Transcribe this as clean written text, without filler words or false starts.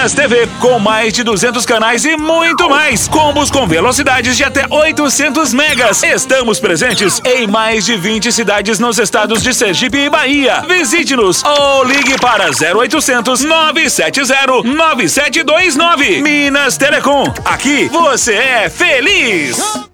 Minas TV, com mais de 200 canais e muito mais. Combos com velocidades de até 800 megas. Estamos presentes em mais de 20 cidades nos estados de Sergipe e Bahia. Visite-nos ou ligue para 0800 970 9729. Minas Telecom. Aqui você é feliz.